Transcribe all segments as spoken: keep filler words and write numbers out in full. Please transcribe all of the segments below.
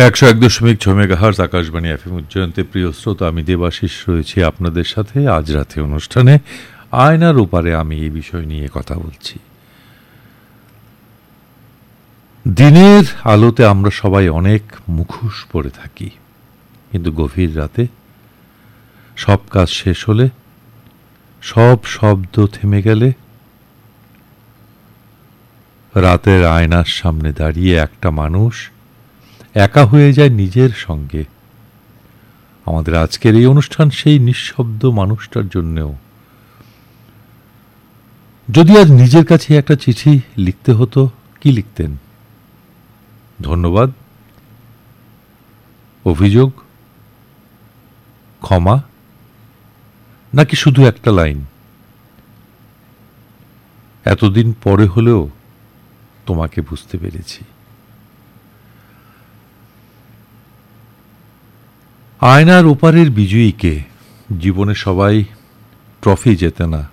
একশো এক দশমিক ছয় মেগাহার্জ আকাশবাণী এফএম উজ্জয়ন্তে প্রিয় শ্রোতা, আমি দেবাশিস রয়েছি আপনাদের সাথে আজ রাতে অনুষ্ঠানে আয়নার ওপারে। আমি এই বিষয় নিয়ে কথা বলছি। দিনের আলোতে আমরা সবাই অনেক মুখোশ পরে থাকি, কিন্তু গভীর রাতে সব কাজ শেষ হলে, সব শব্দ থেমে গেলে, রাতের আয়নার সামনে দাঁড়িয়ে একটা মানুষ একা হয়ে যায় নিজের সঙ্গে। আমাদের আজকের এই অনুষ্ঠান সেই নিঃশব্দ মানুষটার জন্যেও। যদি আজ নিজের কাছে একটা চিঠি লিখতে হতো, কি লিখতেন? ধন্যবাদ, অভিযোগ, ক্ষমা, নাকি শুধু একটা লাইন, এতদিন পরে হলেও তোমাকে বুঝতে পেরেছি। আয়নার ওপারের বিজয়ীকে জীবনে সবাই ট্রফি জেতে না,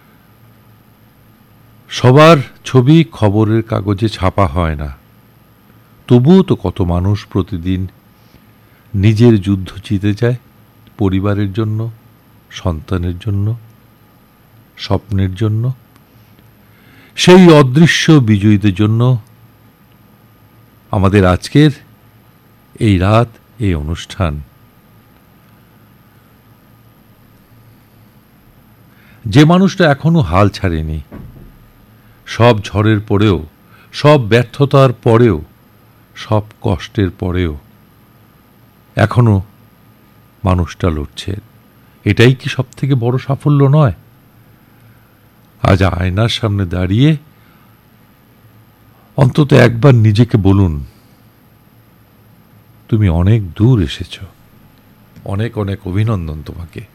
সবার ছবি খবরের কাগজে ছাপা হয় না। তবুও তো কত মানুষ প্রতিদিন নিজের যুদ্ধ জিতে যায়, পরিবারের জন্য, সন্তানের জন্য, স্বপ্নের জন্য। সেই অদৃশ্য বিজয়ীদের জন্য আমাদের আজকের এই রাত, এই অনুষ্ঠান। যে মানুষটা এখনো হাল ছাড়েনি, সব ঝড়ের পরেও, সব ব্যর্থতার পরেও, সব কষ্টের পরেও এখনো মানুষটা লড়ছে, এটাই কি সব থেকে বড় সাফল্য নয়? আজ আয়নার সামনে দাঁড়িয়ে অন্তত একবার নিজেকে বলুন, তুমি অনেক দূর এসেছ। অনেক অনেক অভিনন্দন তোমাকে।